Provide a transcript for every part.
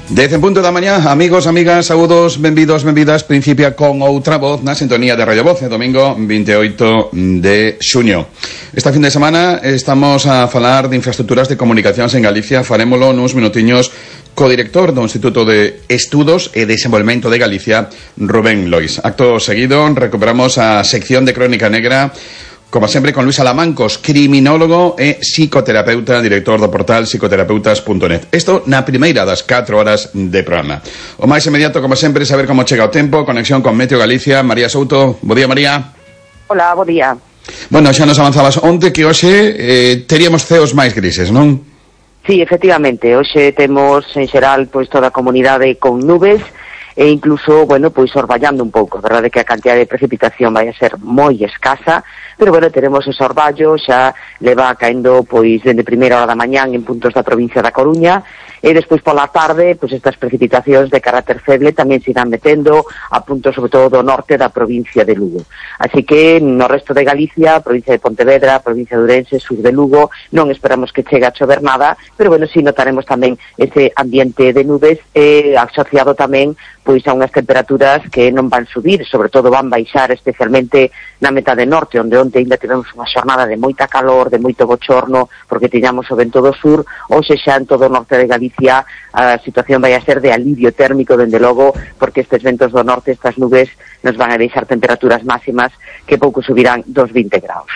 10 en punto da mañá, amigos, amigas, saúdos, benvidos, benvidas. Principia con outra voz na sintonía de Radio Voz, domingo 28 de xuño. Esta fin de semana estamos a falar de infraestructuras de comunicacións en Galicia. Farémolo nuns minutiños co director do Instituto de Estudos e Desenvolvemento de Galicia, Rubén Lois. Acto seguido, recuperamos a sección de Crónica Negra, como sempre, con Luis Alamancos, criminólogo e psicoterapeuta, director do portal psicoterapeutas.net. Isto na primeira das 4 horas de programa. O máis inmediato, como sempre, saber como chega o tempo, conexión con Meteo Galicia. María Souto. Bo día, María. Hola, bo día. Bueno, xa nos avanzabas onte que hoxe teríamos ceos máis grises, non? Sí, efectivamente. Hoxe temos, en xeral, pois toda a comunidade con nubes, e incluso, bueno, pois orballando un pouco. A verdade é que a cantidad de precipitación vai a ser moi escasa, pero, bueno, teremos ese orballo, xa leva caendo, pois, dende primeira hora da mañán en puntos da provincia da Coruña, e despois pola tarde, pois, estas precipitacións de carácter feble tamén se irán metendo a puntos, sobre todo, do norte da provincia de Lugo. Así que, no resto de Galicia, provincia de Pontevedra, provincia de Ourense, sur de Lugo, non esperamos que chegue a chover nada, pero, bueno, sí notaremos tamén ese ambiente de nubes, asociado tamén pois a unhas temperaturas que non van subir, sobre todo van baixar, especialmente na metade norte, onde ainda tivemos unha xornada de moita calor, de moito bochorno, porque tiñamos o vento do sur. Hoxe xa en todo o norte de Galicia a situación vai a ser de alivio térmico, dende logo, porque estes ventos do norte, estas nubes, nos van a deixar temperaturas máximas que pouco subirán dos 20 graus.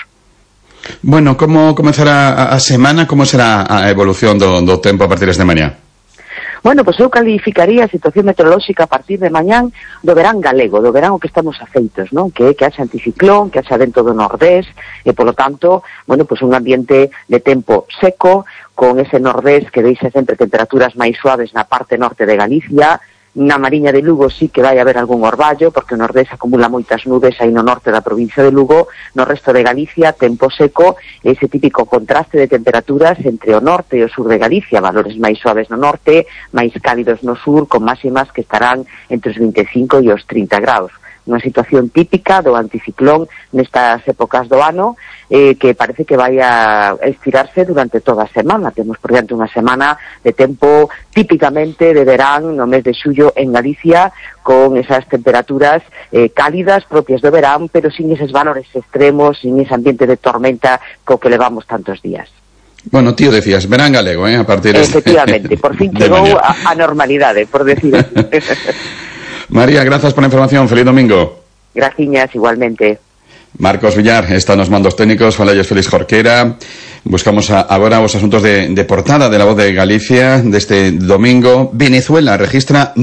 Bueno, como comezará a semana? Como será a evolución do tempo a partir de mañá? Bueno, pois eu calificaría a situación meteorolóxica a partir de mañán do verán galego, do verán o que estamos afeitos, non? Que haxa anticiclón, que haxa vento do nordés, e polo tanto, bueno, pois un ambiente de tempo seco, con ese nordés que deixa sempre temperaturas máis suaves na parte norte de Galicia. Na Mariña de Lugo sí que vai haber algún orballo, porque o nordés acumula moitas nubes aí no norte da provincia de Lugo. No resto de Galicia, tempo seco, ese típico contraste de temperaturas entre o norte e o sur de Galicia, valores máis suaves no norte, máis cálidos no sur, con máximas que estarán entre os 25 e os 30 graus. Unha situación típica do anticiclón nestas épocas do ano, que parece que vai a estirarse durante toda a semana. Temos por diante unha semana de tempo típicamente de verán no mes de xullo en Galicia, con esas temperaturas cálidas propias do verán, pero sin eses valores extremos, sin ese ambiente de tormenta co que levamos tantos días. Bueno, tío, decías, verán galego, a partir de... Efectivamente, por fin chegou a normalidade, por decir así. María, gracias por la información. Feliz domingo. Graciñas, igualmente. Marcos Villar está nos mandos técnicos. Falelles Félix Jorquera. Buscamos agora os asuntos de portada de La Voz de Galicia deste domingo. Venezuela registra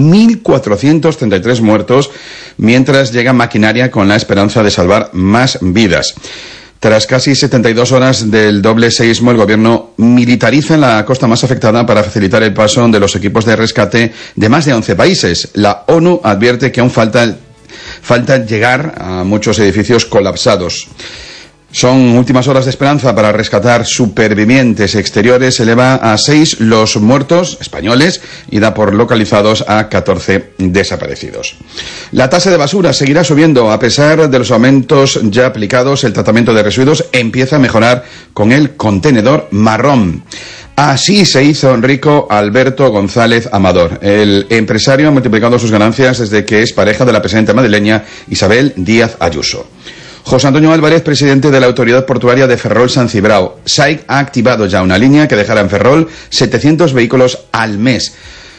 1.433 muertos mientras llega maquinaria con la esperanza de salvar más vidas. Tras casi 72 horas del doble seísmo, el gobierno militariza en la costa más afectada para facilitar el paso de los equipos de rescate de más de 11 países. La ONU advierte que aún falta llegar a muchos edificios colapsados. Son últimas horas de esperanza para rescatar supervivientes exteriores. Se eleva a 6 los muertos españoles y da por localizados a 14 desaparecidos. La tasa de basura seguirá subiendo a pesar de los aumentos ya aplicados. El tratamiento de residuos empieza a mejorar con el contenedor marrón. Así se hizo rico Alberto González Amador. El empresario ha multiplicado sus ganancias desde que es pareja de la presidenta madrileña Isabel Díaz Ayuso. José Antonio Álvarez, presidente de la Autoridad Portuaria de Ferrol-San Cibrao. SAIC ha activado ya una línea que dejará en Ferrol 700 vehículos al mes.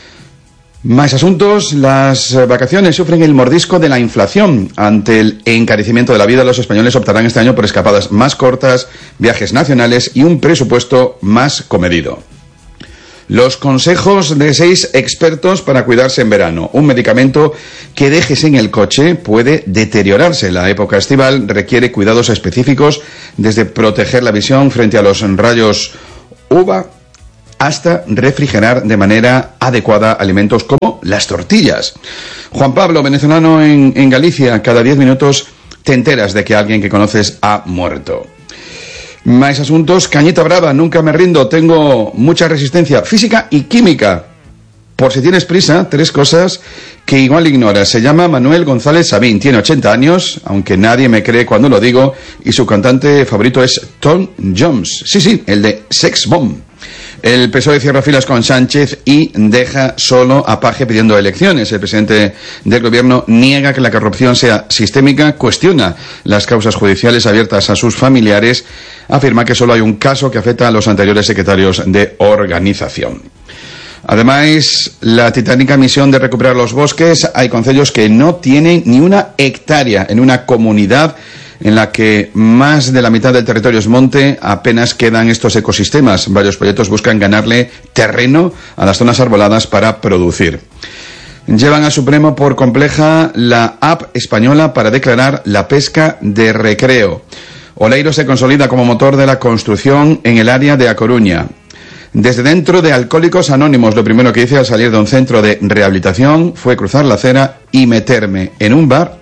Más asuntos. Las vacaciones sufren el mordisco de la inflación. Ante el encarecimiento de la vida, los españoles optarán este año por escapadas más cortas, viajes nacionales y un presupuesto más comedido. Los consejos de 6 expertos para cuidarse en verano. Un medicamento que dejes en el coche puede deteriorarse. En la época estival requiere cuidados específicos, desde proteger la visión frente a los rayos UVA hasta refrigerar de manera adecuada alimentos como las tortillas. Juan Pablo, venezolano en Galicia, cada 10 minutos te enteras de que alguien que conoces ha muerto. Más asuntos. Cañita brava, nunca me rindo, tengo mucha resistencia física y química. Por si tienes prisa, 3 cosas que igual ignoras. Se llama Manuel González Sabín, tiene 80 años, aunque nadie me cree cuando lo digo, y su cantante favorito es Tom Jones. Sí, el de Sex Bomb. El PSOE cierra filas con Sánchez y deja solo a Paje pidiendo elecciones. El presidente del gobierno niega que la corrupción sea sistémica, cuestiona las causas judiciales abiertas a sus familiares, afirma que solo hay un caso que afecta a los anteriores secretarios de organización. Además, la titánica misión de recuperar los bosques, hay concellos que no tienen ni una hectárea en una comunidad en la que más de la mitad del territorio es monte, apenas quedan estos ecosistemas. Varios proyectos buscan ganarle terreno a las zonas arboladas para producir. Llevan al Supremo por compleja la app española para declarar la pesca de recreo. Oleiro se consolida como motor de la construcción en el área de A Coruña. Desde dentro de Alcohólicos Anónimos, lo primero que hice al salir de un centro de rehabilitación fue cruzar la acera y meterme en un bar